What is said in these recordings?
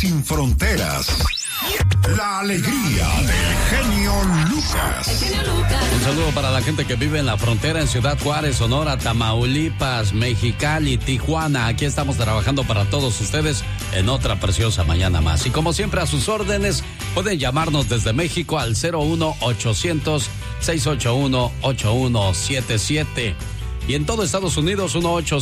sin fronteras. La alegría del genio Lucas. Un saludo para la gente que vive en la frontera en Ciudad Juárez, Sonora, Tamaulipas, Mexicali, Tijuana. Aquí estamos trabajando para todos ustedes en otra preciosa mañana más. Y como siempre, a sus órdenes, pueden llamarnos desde México al 01800-681-8177. Y en todo Estados Unidos,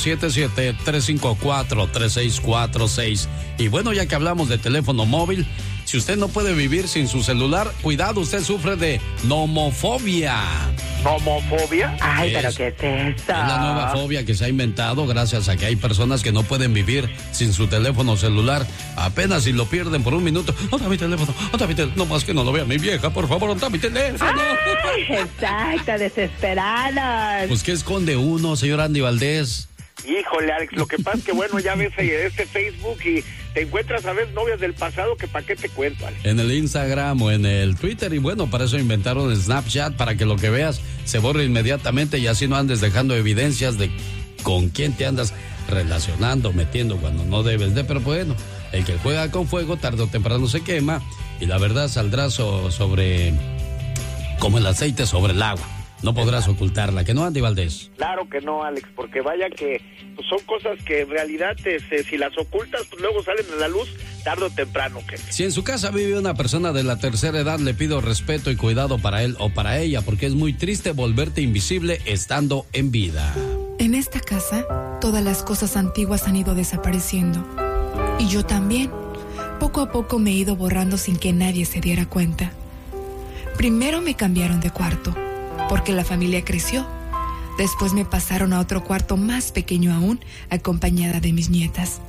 1877-354-3646. Y bueno, ya que hablamos de teléfono móvil, si usted no puede vivir sin su celular, cuidado, usted sufre de nomofobia. ¿Nomofobia? Ay, pero ¿qué es eso? Es la nueva fobia que se ha inventado gracias a que hay personas que no pueden vivir sin su teléfono celular. Apenas si lo pierden por un minuto. ¿Dónde está mi teléfono? No más que no lo vea mi vieja, por favor, ¿dónde está mi teléfono? Ay, exacto, desesperados. Pues, ¿qué esconde uno, señor Andy Valdés? Híjole, Alex, lo que pasa es que, bueno, ya ves este Facebook y te encuentras a veces novias del pasado que para qué te cuento, Alex. En el Instagram o en el Twitter, y bueno, para eso inventaron el Snapchat, para que lo que veas se borre inmediatamente y así no andes dejando evidencias de con quién te andas relacionando, metiendo cuando no debes de, pero bueno, el que juega con fuego tarde o temprano se quema y la verdad saldrá sobre como el aceite sobre el agua. No podrás ocultarla, ¿que no, Andy Valdés? Claro que no, Alex, porque vaya que pues, son cosas que en realidad si las ocultas, pues luego salen a la luz tarde o temprano. Si en su casa vive una persona de la tercera edad, le pido respeto y cuidado para él o para ella, porque es muy triste volverte invisible estando en vida. En esta casa, todas las cosas antiguas han ido desapareciendo. Y yo también. Poco a poco me he ido borrando sin que nadie se diera cuenta. Primero me cambiaron de cuarto, porque la familia creció. Después me pasaron a otro cuarto más pequeño aún, acompañada de mis nietas.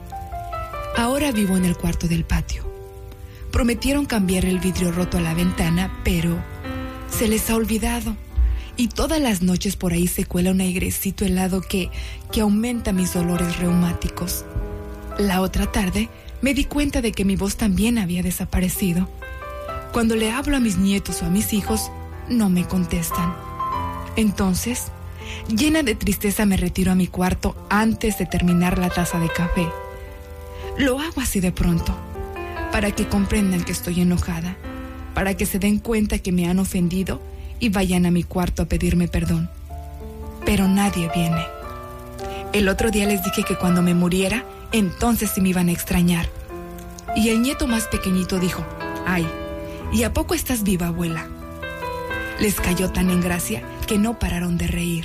Ahora vivo en el cuarto del patio. Prometieron cambiar el vidrio roto a la ventana, pero se les ha olvidado. Y todas las noches por ahí se cuela un airecito helado que aumenta mis dolores reumáticos. La otra tarde me di cuenta de que mi voz también había desaparecido. Cuando le hablo a mis nietos o a mis hijos, no me contestan. Entonces, llena de tristeza me retiro a mi cuarto antes de terminar la taza de café. Lo hago así de pronto, para que comprendan que estoy enojada, para que se den cuenta que me han ofendido y vayan a mi cuarto a pedirme perdón. Pero nadie viene. El otro día les dije que cuando me muriera, entonces sí me iban a extrañar. Y el nieto más pequeñito dijo: ay, ¿y a poco estás viva, abuela? Les cayó tan en gracia que no pararon de reír.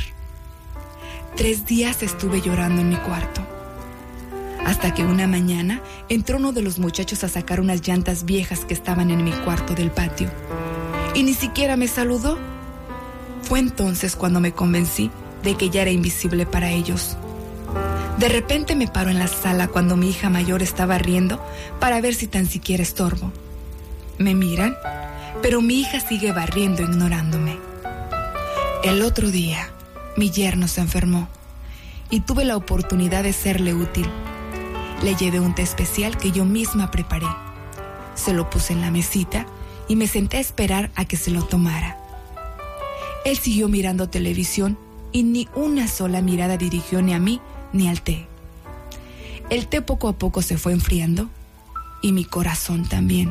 3 días estuve llorando en mi cuarto. Hasta que una mañana entró uno de los muchachos a sacar unas llantas viejas que estaban en mi cuarto del patio. Y ni siquiera me saludó. Fue entonces cuando me convencí de que ya era invisible para ellos. De repente me paro en la sala cuando mi hija mayor estaba riendo para ver si tan siquiera estorbo. Me miran, pero mi hija sigue barriendo ignorándome. El otro día, mi yerno se enfermó y tuve la oportunidad de serle útil. Le llevé un té especial que yo misma preparé. Se lo puse en la mesita y me senté a esperar a que se lo tomara. Él siguió mirando televisión y ni una sola mirada dirigió ni a mí ni al té. El té poco a poco se fue enfriando y mi corazón también.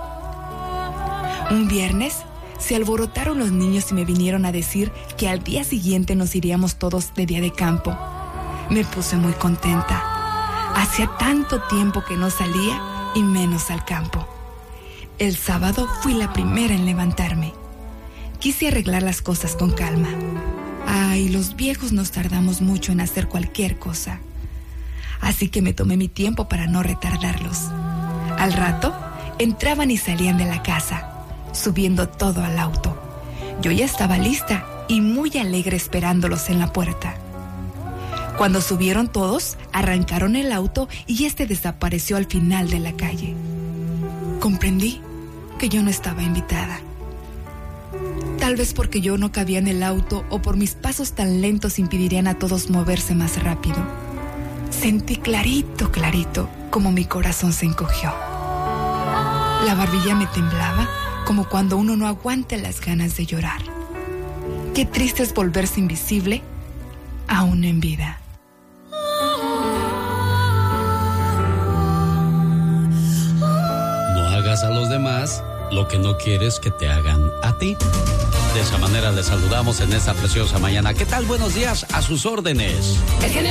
Un viernes se alborotaron los niños y me vinieron a decir que al día siguiente nos iríamos todos de día de campo. Me puse muy contenta. Hacía tanto tiempo que no salía y menos al campo. El sábado fui la primera en levantarme. Quise arreglar las cosas con calma. Ay, los viejos nos tardamos mucho en hacer cualquier cosa. Así que me tomé mi tiempo para no retardarlos. Al rato, entraban y salían de la casa, subiendo todo al auto. Yo ya estaba lista y muy alegre esperándolos en la puerta. Cuando subieron todos, arrancaron el auto y este desapareció al final de la calle. Comprendí que yo no estaba invitada. Tal vez porque yo no cabía en el auto o por mis pasos tan lentos impedirían a todos moverse más rápido. Sentí clarito como mi corazón se encogió. La barbilla me temblaba como cuando uno no aguanta las ganas de llorar. Qué triste es volverse invisible aún en vida. hagas a los demás lo que no quieres que te hagan a ti. De esa manera les saludamos en esta preciosa mañana. ¿Qué tal? Buenos días, a sus órdenes. El genio